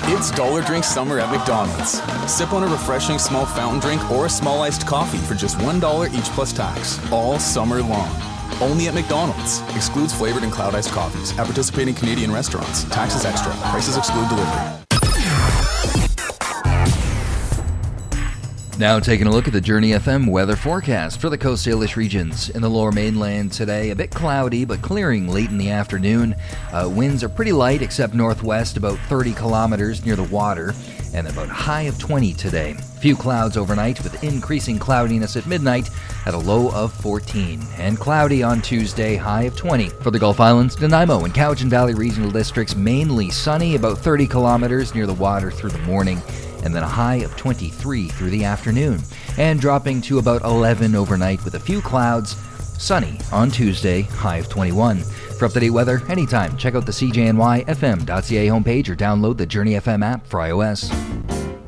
It's Dollar Drink Summer at McDonald's. Sip on a refreshing small fountain drink or a small iced coffee for just $1 each plus tax, all summer long. Only at McDonald's. Excludes flavored and cloud iced coffees at participating Canadian restaurants. Taxes extra. Prices exclude delivery. Now taking a look at the Journey FM weather forecast for the Coast Salish regions. In the Lower Mainland today, a bit cloudy but clearing late in the afternoon. Winds are pretty light except northwest, about 30 kilometers near the water, and about a high of 20 today. Few clouds overnight with increasing cloudiness at midnight at a low of 14. And cloudy on Tuesday, high of 20. For the Gulf Islands, Nanaimo and Cowichan Valley regional districts, mainly sunny, about 30 kilometers near the water through the morning, and then a high of 23 through the afternoon, and dropping to about 11 overnight with a few clouds, sunny on Tuesday, high of 21. For up-to-date weather anytime, check out the CJNYFM.ca homepage or download the Journey FM app for iOS.